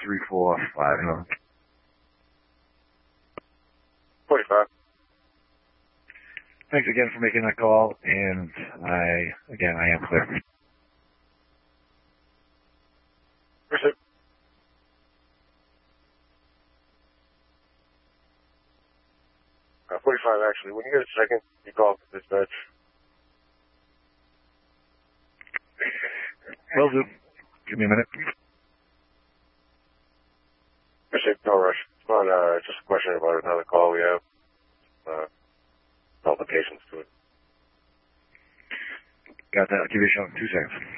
345. 45. Thanks again for making that call, and I am clear. Appreciate it. Uh, 45 actually. When you get a second, you call up the dispatch. Will do. Give me a minute. Appreciate it. No rush. It's not, just a question about another call we have. Complications to it. Got that. I'll give you a shot in 2 seconds.